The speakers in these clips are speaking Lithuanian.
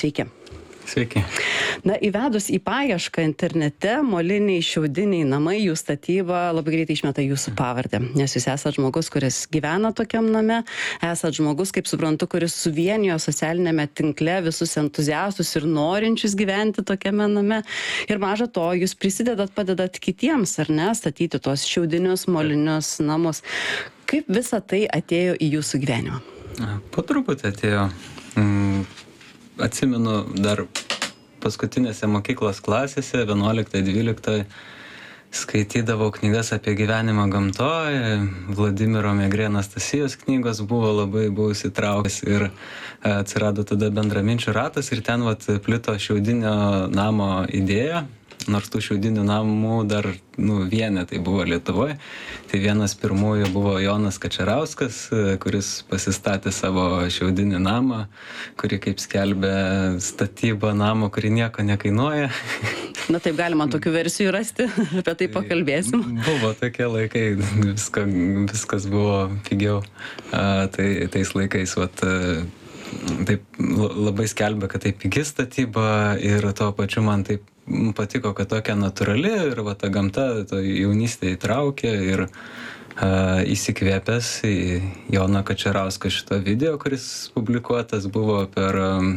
Sveiki. Sveiki. Na, įvedus į paiešką internete moliniai šiaudiniai namai, jų statyba labai greitai išmeta jūsų pavardę, nes jūs esat žmogus, kuris gyvena tokiam name, esat žmogus, kaip suprantu, kuris suvienijo socialinėme tinkle visus entuziastus ir norinčius gyventi tokiame name. Ir maža to, jūs padedat kitiems, ar ne, statyti tos šiaudinius molinius namus. Kaip visa tai atėjo į jūsų gyvenimą? Po truputį atėjo. Atsimenu dar paskutinėse mokyklos klasėse, 11-12, skaitydavau knygas apie gyvenimą gamtoje. Vladimiro Megrė Anastasijos knygos buvau įsitraukęs ir atsirado tada bendraminčių ratas ir ten plito šiaudinio namo idėja. Nors tų šiaudinių namų dar vienetai buvo Lietuvoje. Tai vienas pirmųjų buvo Jonas Kačerauskas, kuris pasistatė savo šiaudinį namą, kuri, kaip skelbė, statyba namo, kuri nieko nekainuoja. Na taip, galima tokių versijų rasti, apie tai pakalbėsim. Buvo tokie laikai, viskas buvo pigiau. Tai tais laikais, taip labai skelbė, kad tai pigi statyba ir tuo pačiu man taip patiko, kad tokia natūrali ir ta gamta jaunystėje įtraukė ir įsikvėpęs į Jono Kačerausko šito video, kuris publikuotas buvo per...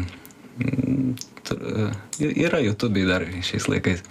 yra YouTube'ai dar šiais laikais.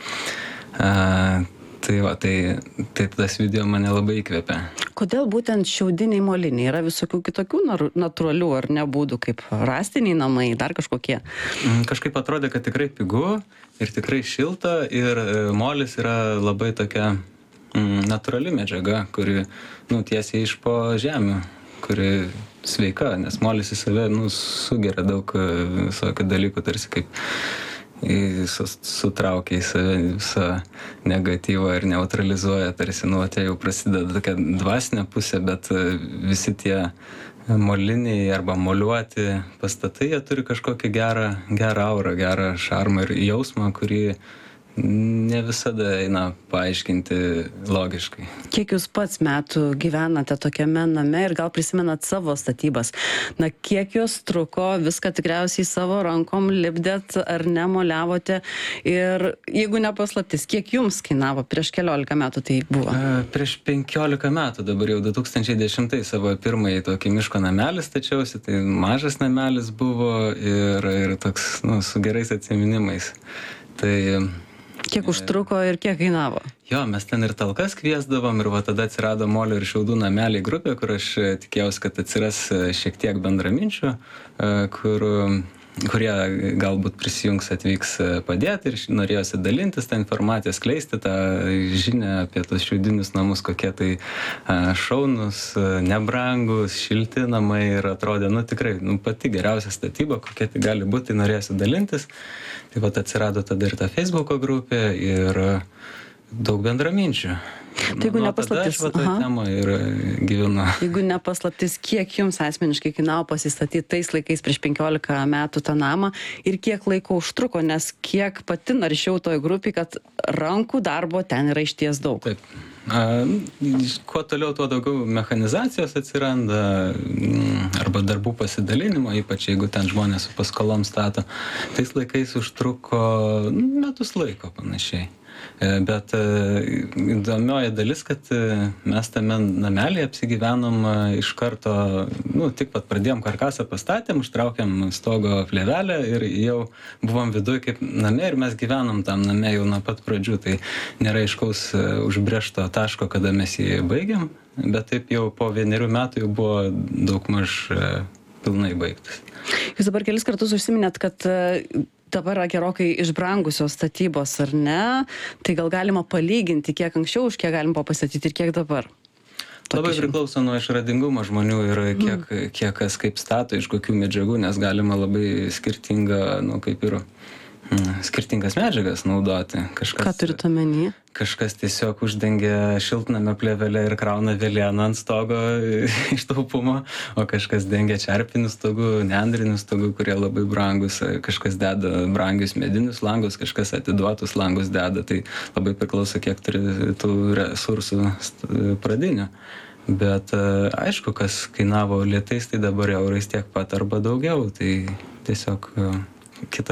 Tai tas video mane labai įkvėpė. Kodėl būtent šiaudiniai moliniai? Yra visokių kitokių natūralių ar ne būdų, kaip rąstiniai namai, dar kažkokie? Kažkaip atrodė, kad tikrai pigu ir tikrai šilta ir molis yra labai tokia natūrali medžiaga, kuri tiesiai iš po žemių, kuri sveika, nes molis į save sugeria daug visokių dalykų, tarsi kaip sutraukia į save visą negatyvą ir neutralizuoja, tarsi tai jau prasideda tokia dvasinė pusė, bet visi tie moliniai arba moliuoti pastatai, jie turi kažkokį gerą aurą, gerą šarmą ir jausmą, kurį ne visada eina paaiškinti logiškai. Kiek jūs pats metų gyvenate tokiame name ir gal prisimenat savo statybas? Na, kiek jos truko, viską tikriausiai savo rankom lipdėt ar nemoliavote? Ir jeigu nepaslaptis, kiek jums kainavo? Prieš 14 metų tai buvo? Prieš 15 metų, dabar jau 2010 savo pirmąjį tokį miško namelį stačiausi, tai mažas namelis buvo ir toks, su gerais atsiminimais. Tai... Kiek užtruko ir kiek kainavo? Jo, mes ten ir talkas kviesdavom ir tada atsirado molio ir šiaudų nameliai grupė, kur aš tikėjausi, kad atsiras šiek tiek bendraminčių, kurie galbūt prisijungs, atvyks padėti ir norėjosi dalintis tą informaciją, skleisti tą žinią apie tos šiaudinius namus, kokie tai šaunus, nebrangus, šilti namai ir atrodė, tikrai, pati geriausia statyba, kokia tai gali būti, tai norėjosi dalintis. Tai atsirado tada ir ta Facebooko grupė ir daug bendraminčių. Tai jeigu nepaslaptis, jeigu nepaslaptis, kiek jums asmeniškai kainavo pasistatyti tais laikais prieš 15 metų tą namą ir kiek laiko užtruko, nes kiek pati naršiau toj grupėj, kad rankų darbo ten yra išties daug. Taip. Kuo toliau, tuo daugiau mechanizacijos atsiranda arba darbų pasidalinimo, ypač jeigu ten žmonės su paskolom stato. Tais laikais užtruko metus laiko panašiai. Bet įdomioji dalis, kad mes tame namelį apsigyvenom iš karto, tik pradėjom karkasą pastatėm, užtraukėm stogo plėvelę ir jau buvom viduj kaip name ir mes gyvenom tam name jau nuo pat pradžių. Tai nėra aiškaus užbrėžto taško, kada mes jį baigiam, bet taip jau po 1 metų jau buvo daugmaž pilnai baigtas. Jūs dabar kelis kartus užsiminėt, kad dabar yra gerokai išbrangusios statybos, ar ne? Tai gal galima palyginti, kiek anksčiau už kiek galima pastatyti ir kiek dabar? Labai priklauso nuo išradingumo žmonių ir kiek kas kaip stato, iš kokių medžiagų, nes galima labai skirtingas medžiagas naudoti. Ką turit omeny? Kažkas tiesiog uždengia šiltnamio plėvelę ir krauna velėną ant stogo iš taupumo, o kažkas dengia čerpinių stogų, neandrinių stogų, kurie labai brangus, kažkas deda brangius medinius langus, kažkas atiduotus langus deda, tai labai priklauso, kiek turi tų resursų pradinių. Bet aišku, kas kainavo lietais, tai dabar eurais tiek pat arba daugiau, tai tiesiog kitą